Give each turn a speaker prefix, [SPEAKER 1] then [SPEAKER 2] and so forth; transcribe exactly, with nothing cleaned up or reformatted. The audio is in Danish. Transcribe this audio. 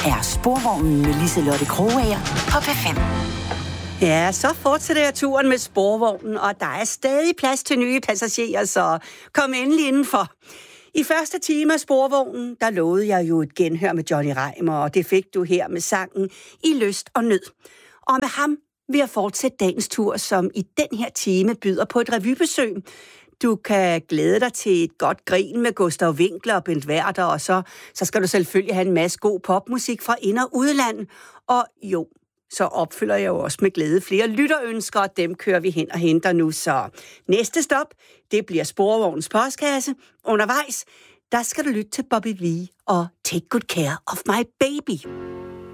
[SPEAKER 1] er Sporvognen med Liselotte Krogager på P fem.
[SPEAKER 2] Ja, så fortsætter jeg turen med Sporvognen, og der er stadig plads til nye passagerer, så kom endelig indenfor. I første time af Sporvognen, der lovede jeg jo et genhør med Johnny Reimer, og det fik du her med sangen I Lyst og Nød. Og med ham vil jeg fortsætte dagens tur, som i den her time byder på et revybesøg. Du kan glæde dig til et godt grin med Gustav Winckler og Bent Werther, og så, så skal du selvfølgelig have en masse god popmusik fra ind- og udland. Og jo, så opfylder jeg jo også med glæde flere lytterønsker, og dem kører vi hen og henter nu. Så næste stop, det bliver Sporvognens postkasse. Undervejs, der skal du lytte til Bobby Vee og Take Good Care of My Baby.